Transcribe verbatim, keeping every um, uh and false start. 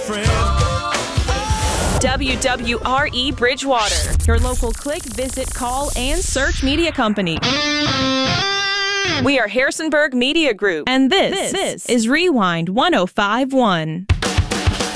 friend. W W R E Bridgewater, your local click, visit, call, and search media company. We are Harrisonburg Media Group, and this, this is Rewind one oh five point one.